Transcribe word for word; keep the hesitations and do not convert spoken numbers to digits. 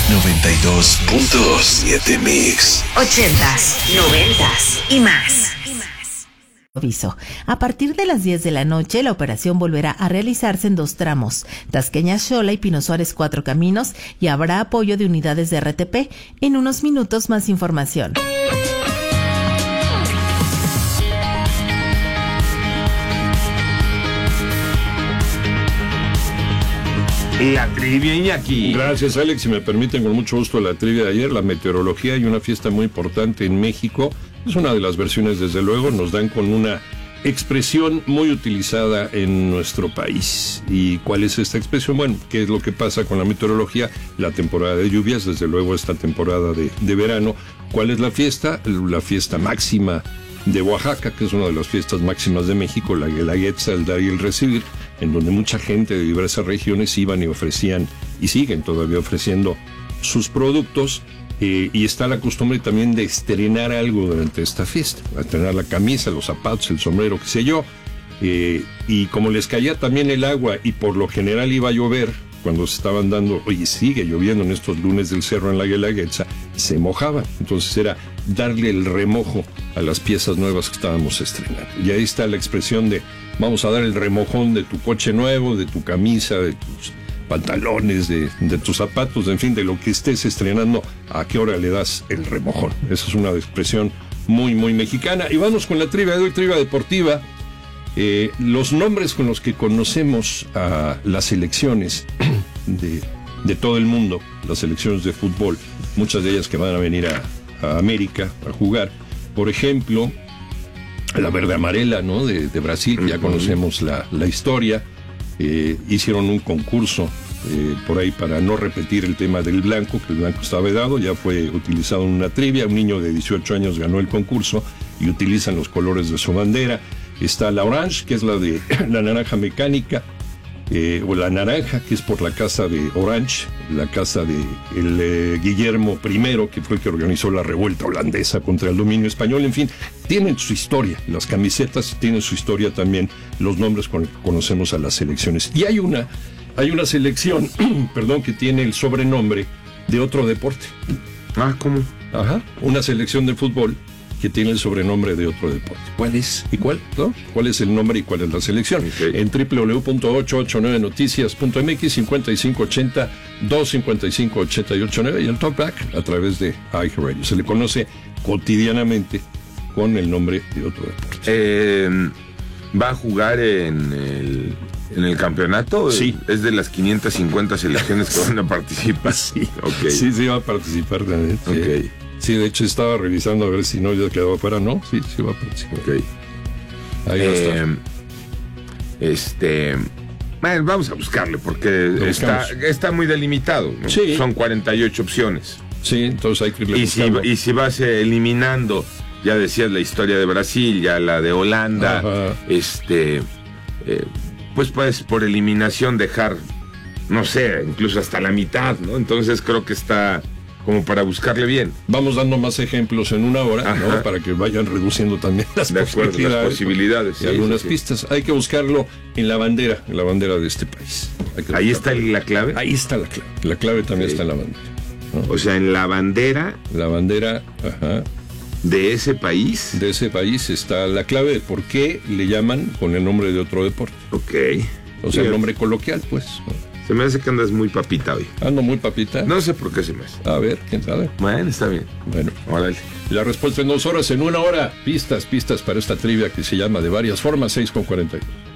noventa y dos punto siete Mix. Ochentas, noventas y más. Aviso. A partir de las diez de la noche, la operación volverá a realizarse en dos tramos, Tasqueña-Xola y Pino Suárez Cuatro Caminos, y habrá apoyo de unidades de R T P. En unos minutos más información. La trivia, Iñaki. Gracias, Alex. Si me permiten, con mucho gusto, la trivia de ayer. La meteorología y una fiesta muy importante en México. Es una de las versiones, desde luego. Nos dan con una expresión muy utilizada en nuestro país. ¿Y cuál es esta expresión? Bueno, ¿qué es lo que pasa con la meteorología? La temporada de lluvias, desde luego esta temporada de, de verano. ¿Cuál es la fiesta? La fiesta máxima de Oaxaca, que es una de las fiestas máximas de México, la Guelaguetza, el dar y el recibir, en donde mucha gente de diversas regiones iban y ofrecían, y siguen todavía ofreciendo sus productos, eh, y está la costumbre también de estrenar algo durante esta fiesta, estrenar la camisa, los zapatos, el sombrero, qué sé yo, eh, y como les caía también el agua, y por lo general iba a llover, cuando se estaban dando, oye, sigue lloviendo en estos lunes del cerro en la Guelaguetza, se mojaban. Entonces era darle el remojo a las piezas nuevas que estábamos estrenando. Y ahí está la expresión de, vamos a dar el remojón de tu coche nuevo, de tu camisa, de tus pantalones, de, de tus zapatos, en fin, de lo que estés estrenando, ¿a qué hora le das el remojón? Esa es una expresión muy, muy mexicana. Y vamos con la trivia de hoy, trivia deportiva. Eh, los nombres con los que conocemos a las selecciones de, de todo el mundo, las selecciones de fútbol, muchas de ellas que van a venir a, a América a jugar, por ejemplo, la verde amarela, ¿no? de, de Brasil, ya conocemos la, la historia, eh, hicieron un concurso eh, por ahí para no repetir el tema del blanco, que el blanco está vedado, ya fue utilizado en una trivia, un niño de dieciocho años ganó el concurso y utilizan los colores de su bandera. Está la orange, que es la de la naranja mecánica, eh, o la naranja, que es por la casa de Orange, la casa de el, eh, Guillermo primero, que fue el que organizó la revuelta holandesa contra el dominio español. En fin, tienen su historia, las camisetas tienen su historia también, los nombres con los que conocemos a las selecciones. Y hay una, hay una selección, perdón, que tiene el sobrenombre de otro deporte. Ah, ¿cómo? Ajá, una selección de fútbol que tiene el sobrenombre de otro deporte. ¿Cuál es? ¿Y cuál? ¿No? ¿Cuál es el nombre y cuál es la selección? Okay. En doble u doble u doble u punto ochocientos ochenta y nueve noticias punto m x, cincuenta y cinco ochenta, doscientos cincuenta y cinco, ochenta y ocho nueve, y el Talkback a través de iHeartRadio. Se le conoce cotidianamente con el nombre de otro deporte. Eh, ¿Va a jugar en el, en el campeonato? Sí. ¿Es de las quinientas cincuenta selecciones que van a participar? Sí. Okay. Sí, sí va a participar también. Sí. Okay. Sí, de hecho estaba revisando a ver si no ya quedaba fuera. No, sí, sí va a participar. Ok. Ahí eh, Este... Bueno, vamos a buscarle porque está, está muy delimitado, ¿no? Sí. Son cuarenta y ocho opciones. Sí, entonces hay que irle y si, y si vas eliminando, ya decías la historia de Brasil, ya la de Holanda, ajá, este... Eh, pues puedes por eliminación dejar, no sé, incluso hasta la mitad, ¿no? Entonces creo que está... como para buscarle bien. Vamos dando más ejemplos en una hora, ¿no? Para que vayan reduciendo también las de acuerdo, posibilidades, las posibilidades y sí, algunas sí, pistas. Sí. Hay que buscarlo en la bandera, en la bandera de este país. Ahí está la clave. Ahí está la clave. La clave también sí. está en la bandera, ¿no? O sea, en la bandera. La bandera, ajá. De ese país. De ese país está la clave de por qué le llaman con el nombre de otro deporte. Ok. O sea, el nombre coloquial, pues. Se me hace que andas muy papita hoy. Ando muy papita. No sé por qué se me hace. A ver, quién sabe. Bueno, está bien. Bueno, órale. La respuesta en dos horas, en una hora. Pistas, pistas para esta trivia que se llama de varias formas, seis con cuarenta y dos.